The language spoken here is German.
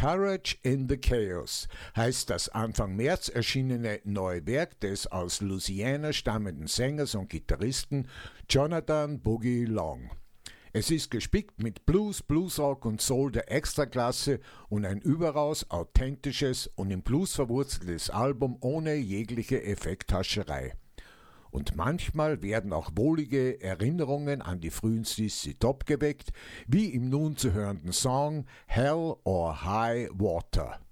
Courage in the Chaos heißt das Anfang März erschienene neue Werk des aus Louisiana stammenden Sängers und Gitarristen Jonathan Boogie Long. Es ist gespickt mit Blues, Bluesrock und Soul der Extraklasse und ein überaus authentisches und im Blues verwurzeltes Album ohne jegliche Effekthascherei. Und manchmal werden auch wohlige Erinnerungen an die frühen CC Top geweckt, wie im nun zu hörenden Song Hell or High Water.